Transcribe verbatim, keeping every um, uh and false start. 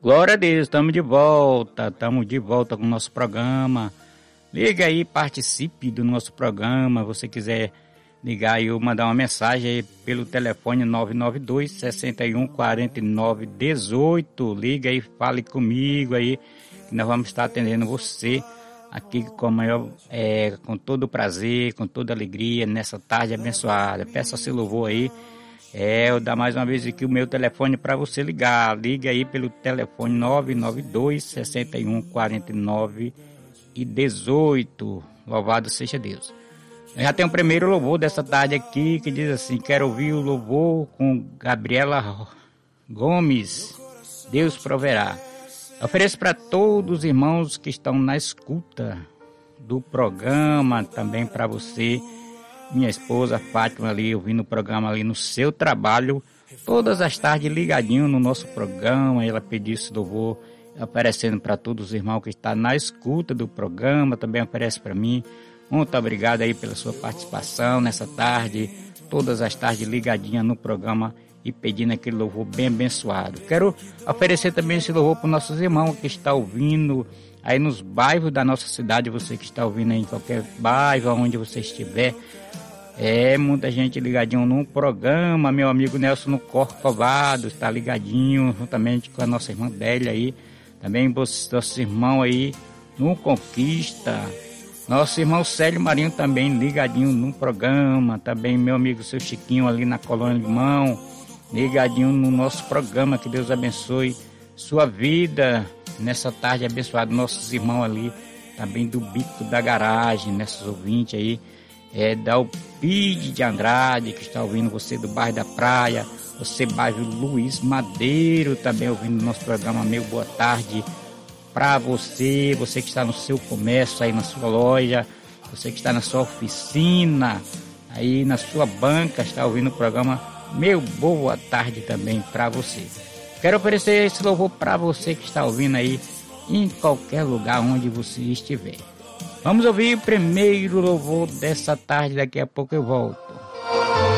Glória a Deus, estamos de volta, estamos de volta com o nosso programa. Liga aí, participe do nosso programa. Se você quiser ligar aí ou mandar uma mensagem aí pelo telefone nove nove dois, seis um, quatro nove um oito. Liga aí, fale comigo aí, que nós vamos estar atendendo você aqui com, maior, é, com todo prazer, com toda alegria, nessa tarde abençoada. Peça seu louvor aí. É, eu dar mais uma vez aqui o meu telefone para você ligar. Liga aí pelo telefone nove nove dois, seis um, quatro nove um oito. Louvado seja Deus. Eu já tem o primeiro louvor dessa tarde aqui, que diz assim: quero ouvir o louvor com Gabriela Gomes. Deus proverá. Ofereço para todos os irmãos que estão na escuta do programa, também para você, minha esposa Fátima, ali ouvindo o programa ali no seu trabalho, todas as tardes ligadinho no nosso programa. Ela pediu esse louvor, oferecendo para todos os irmãos que estão na escuta do programa, também oferece para mim. Muito obrigado aí pela sua participação nessa tarde, todas as tardes ligadinha no programa e pedindo aquele louvor bem abençoado. Quero oferecer também esse louvor para os nossos irmãos que estão ouvindo aí nos bairros da nossa cidade, você que está ouvindo aí em qualquer bairro, onde você estiver. É, muita gente ligadinho no programa. Meu amigo Nelson no Corcovado está ligadinho, juntamente com a nossa irmã Délia aí. Também nossos irmãos aí no Conquista. Nosso irmão Célio Marinho também ligadinho no programa. Também meu amigo seu Chiquinho ali na Colônia Limão, ligadinho no nosso programa. Que Deus abençoe sua vida nessa tarde abençoada. Nossos irmãos ali também do Bico da Garagem, nesses ouvintes aí. É, da Alpide de Andrade, que está ouvindo você do bairro da Praia, você bairro Luiz Madeiro, também ouvindo o nosso programa. Meu boa tarde para você, você que está no seu comércio, aí na sua loja, você que está na sua oficina, aí na sua banca, está ouvindo o programa. Meu boa tarde também para você. Quero oferecer esse louvor para você que está ouvindo aí em qualquer lugar onde você estiver. Vamos ouvir o primeiro louvor dessa tarde, daqui a pouco eu volto.